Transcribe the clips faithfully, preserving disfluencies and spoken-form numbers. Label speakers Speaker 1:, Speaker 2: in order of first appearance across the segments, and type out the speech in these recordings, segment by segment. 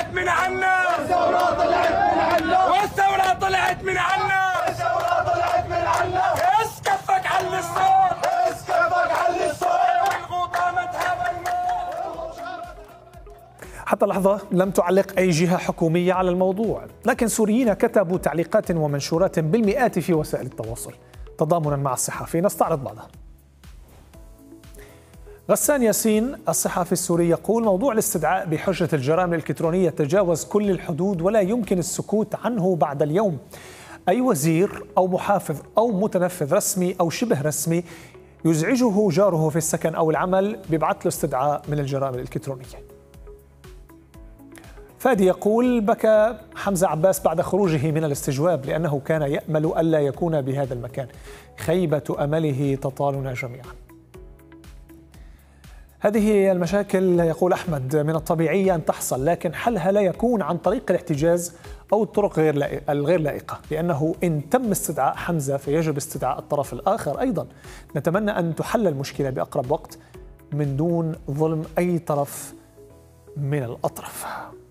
Speaker 1: طلعت من عنا، الثورة طلعت من عنا، والثورة طلعت من عنا، الثورة طلعت من عنا. هز كفك على الصوت، هز كفك على الصوت، والغوطة مذهب الموت.
Speaker 2: حتى اللحظة لم تعلق أي جهة حكومية على الموضوع، لكن سوريين كتبوا تعليقات ومنشورات بالمئات في وسائل التواصل تضامنا مع الصحفي. نستعرض بعضها. غسان ياسين الصحفي السوري يقول: موضوع الاستدعاء بحجة الجرائم الإلكترونية تجاوز كل الحدود ولا يمكن السكوت عنه بعد اليوم. أي وزير أو محافظ أو متنفذ رسمي أو شبه رسمي يزعجه جاره في السكن أو العمل بيبعث له استدعاء من الجرائم الإلكترونية. فادي يقول: بكى حمزة عباس بعد خروجه من الاستجواب لأنه كان يأمل ألا يكون بهذا المكان. خيبة أمله تطالنا جميعا. هذه المشاكل يقول أحمد من الطبيعي أن تحصل، لكن حلها لا يكون عن طريق الاحتجاز أو الطرق غير الغير لائقة، لأنه إن تم استدعاء حمزة فيجب استدعاء الطرف الآخر أيضا. نتمنى أن تحل المشكلة بأقرب وقت من دون ظلم أي طرف من الأطراف.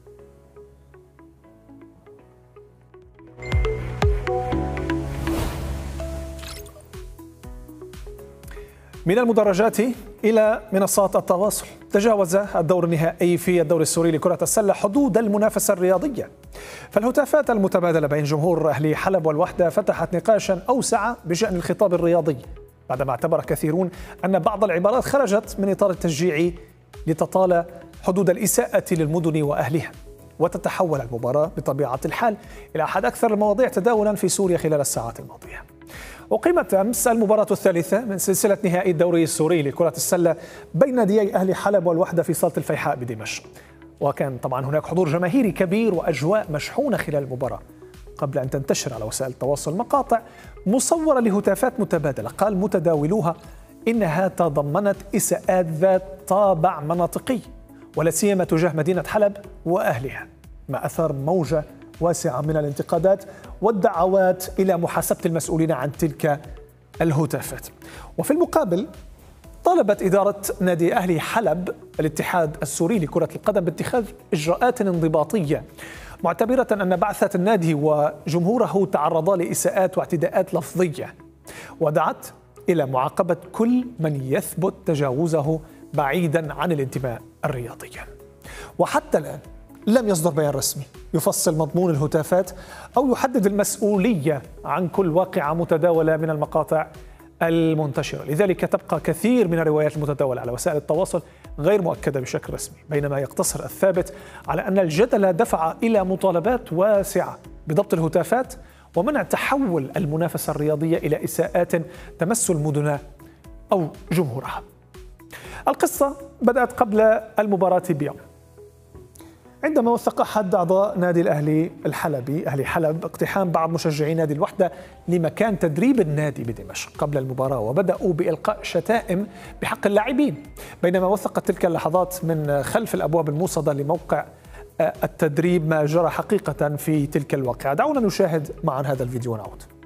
Speaker 2: من المدرجات إلى منصات التواصل، تجاوز الدور النهائي في الدوري السوري لكرة السلة حدود المنافسة الرياضية، فالهتافات المتبادلة بين جمهور أهل حلب والوحدة فتحت نقاشا أوسع بشأن الخطاب الرياضي، بعدما اعتبر كثيرون أن بعض العبارات خرجت من إطار التشجيع لتطال حدود الإساءة للمدن وأهلها، وتتحول المباراة بطبيعة الحال إلى أحد أكثر المواضيع تداولا في سوريا خلال الساعات الماضية. أقيمت أمس المباراة الثالثة من سلسلة نهائي الدوري السوري لكرة السلة بين ناديي أهل حلب والوحدة في صالة الفيحاء بدمشق، وكان طبعا هناك حضور جماهيري كبير وأجواء مشحونة خلال المباراة، قبل أن تنتشر على وسائل التواصل مقاطع مصورة لهتافات متبادلة قال متداولوها إنها تضمنت إساءات ذات طابع مناطقي ولا سيما تجاه مدينة حلب وأهلها، ما أثار موجة واسعة من الانتقادات والدعوات إلى محاسبة المسؤولين عن تلك الهتافات. وفي المقابل طالبت إدارة نادي أهلي حلب الاتحاد السوري لكرة القدم باتخاذ إجراءات انضباطية، معتبرة أن بعثة النادي وجمهوره تعرضا لإساءات واعتداءات لفظية، ودعت إلى معاقبة كل من يثبت تجاوزه بعيدا عن الانتماء الرياضي. وحتى الآن لم يصدر بيان رسمي يفصل مضمون الهتافات أو يحدد المسؤولية عن كل واقعة متداولة من المقاطع المنتشرة، لذلك تبقى كثير من الروايات المتداولة على وسائل التواصل غير مؤكدة بشكل رسمي، بينما يقتصر الثابت على أن الجدل دفع إلى مطالبات واسعة بضبط الهتافات ومنع تحول المنافسة الرياضية إلى إساءات تمس المدن أو جمهورها. القصة بدأت قبل المباراة بيوم، عندما وثق أحد أعضاء نادي الأهلي الحلبي أهلي حلب اقتحام بعض مشجعي نادي الوحدة لمكان تدريب النادي بدمشق قبل المباراة، وبدأوا بإلقاء شتائم بحق اللاعبين، بينما وثقت تلك اللحظات من خلف الأبواب الموصدة لموقع التدريب ما جرى حقيقة في تلك الواقعة. دعونا نشاهد معا هذا الفيديو ونعود.